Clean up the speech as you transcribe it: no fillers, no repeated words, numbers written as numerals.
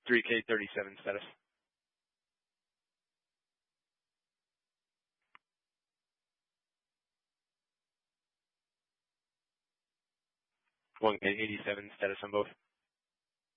3K37 status. One K 87 status on both.